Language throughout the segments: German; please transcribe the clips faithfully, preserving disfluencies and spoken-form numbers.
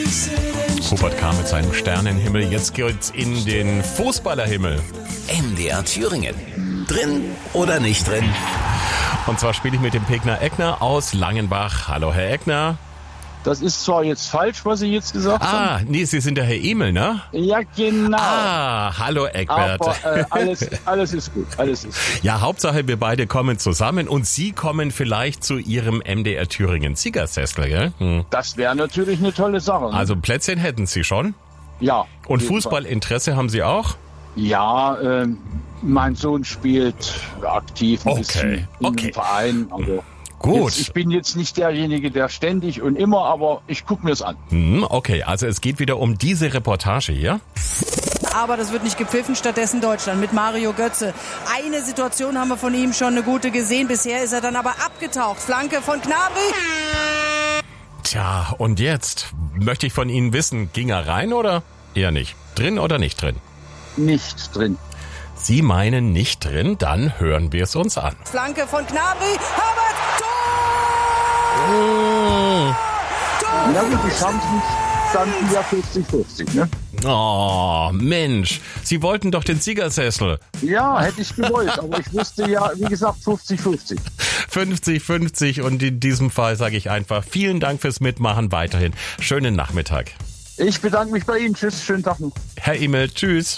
Hubert K. mit seinem Sternenhimmel. Jetzt geht's in den Fußballerhimmel. M D R Thüringen. Drin oder nicht drin? Und zwar spiele ich mit dem Pegner Eckner aus Langenbach. Hallo, Herr Eckner. Das ist zwar jetzt falsch, was Sie jetzt gesagt ah, haben. Ah, nee, Sie sind der Herr Emil, ne? Ja, genau. Ah, hallo Eckbert. Aber äh, alles, alles ist gut, alles ist gut. Ja, Hauptsache wir beide kommen zusammen und Sie kommen vielleicht zu Ihrem M D R Thüringen Siegersessel, gell? Hm. Das wäre natürlich eine tolle Sache. Ne? Also Plätzchen hätten Sie schon? Ja. Und Fußballinteresse haben Sie auch? Ja, ähm, mein Sohn spielt aktiv ein okay. bisschen in okay. einem Verein, aber gut. Jetzt, ich bin jetzt nicht derjenige, der ständig und immer, aber ich gucke mir es an. Hm, okay, also es geht wieder um diese Reportage hier. Aber das wird nicht gepfiffen, stattdessen Deutschland mit Mario Götze. Eine Situation haben wir von ihm schon eine gute gesehen. Bisher ist er dann aber abgetaucht. Flanke von Gnabry. Tja, und jetzt möchte ich von Ihnen wissen, ging er rein oder eher nicht? Drin oder nicht drin? Nicht drin. Sie meinen nicht drin? Dann hören wir es uns an. Flanke von Gnabry. Havertz, Tor! Oh. Tor! Ja gut, die Chancen standen ja fünfzig fünfzig, ne? Oh, Mensch, Sie wollten doch den Siegersessel. Ja, hätte ich gewollt, aber ich wusste ja, wie gesagt, fünfzig fünfzig. fünfzig fünfzig und in diesem Fall sage ich einfach vielen Dank fürs Mitmachen weiterhin. Schönen Nachmittag. Ich bedanke mich bei Ihnen. Tschüss, schönen Tag noch. Herr Emil, tschüss.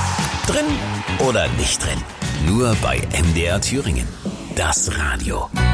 Drin oder nicht drin? Nur bei M D R Thüringen. Das Radio.